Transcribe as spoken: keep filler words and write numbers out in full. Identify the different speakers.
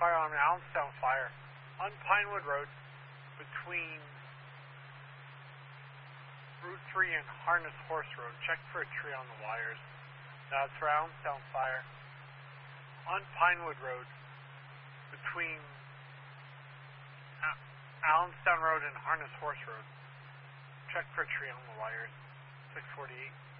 Speaker 1: fire on Allenstown Fire on Pinewood Road between Route three and Harness Horse Road. Check for a tree on the wires. That's for Allenstown Fire on Pinewood Road between Allenstown Road and Harness Horse Road. Check for a tree on the wires. six forty-eight.